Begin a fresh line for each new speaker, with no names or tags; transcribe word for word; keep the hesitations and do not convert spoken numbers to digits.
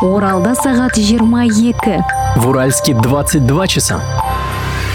Оралда сағат жиырма екі.
В Уральске двадцать два часа.